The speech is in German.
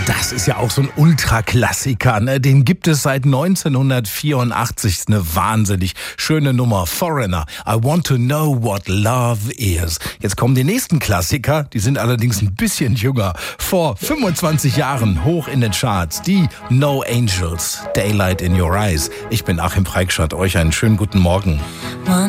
Das ist ja auch so ein Ultraklassiker, ne? Den gibt es seit 1984. Ist eine wahnsinnig schöne Nummer. Foreigner, I want to know what love is. Jetzt kommen die nächsten Klassiker, die sind allerdings ein bisschen jünger. Vor 25 Jahren hoch in den Charts. Die No Angels, Daylight in Your Eyes. Ich bin Achim Preikschat, euch einen schönen guten Morgen.